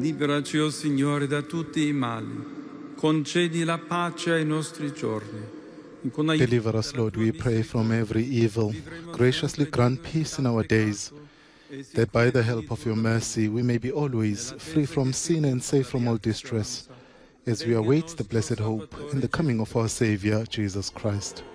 Liberaci, o Signore, da tutti I mali. Concedi la pace ai nostri giorni. Deliver us, Lord, we pray, from every evil. Graciously grant peace in our days, that by the help of your mercy we may be always free from sin and safe from all distress, as we await the blessed hope and the coming of our Savior, Jesus Christ.